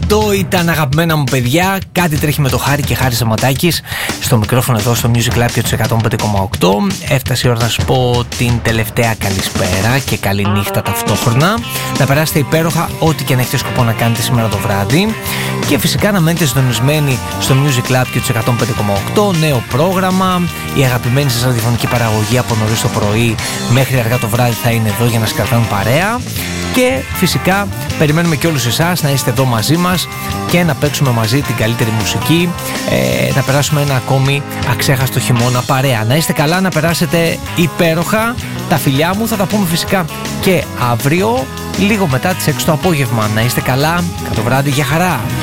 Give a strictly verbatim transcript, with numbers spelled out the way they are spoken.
Αυτό ήταν, αγαπημένα μου παιδιά. Κάτι τρέχει με το Χάρη και Χάρη Σταματάκης στο μικρόφωνο εδώ στο Music Lab και του εκατόν πέντε κόμμα οκτώ. Έφτασε η ώρα να σου πω την τελευταία καλησπέρα και καλή νύχτα ταυτόχρονα. Να περάσετε υπέροχα ό,τι και να έχετε σκοπό να κάνετε σήμερα το βράδυ. Και φυσικά να μένετε συντονισμένοι στο Music Lab και του εκατόν πέντε κόμμα οκτώ. Νέο πρόγραμμα. Η αγαπημένη σας ραδιοφωνική παραγωγή από νωρίς το πρωί μέχρι αργά το βράδυ θα είναι εδώ για να σας κρατάνε παρέα. Και φυσικά περιμένουμε και όλους εσάς να είστε εδώ μαζί μας και να παίξουμε μαζί την καλύτερη μουσική, ε, να περάσουμε ένα ακόμη αξέχαστο χειμώνα παρέα. Να είστε καλά, να περάσετε υπέροχα. Τα φιλιά μου, θα τα πούμε φυσικά και αύριο λίγο μετά τις έξι το απόγευμα. Να είστε καλά, καλό βράδυ, για χαρά.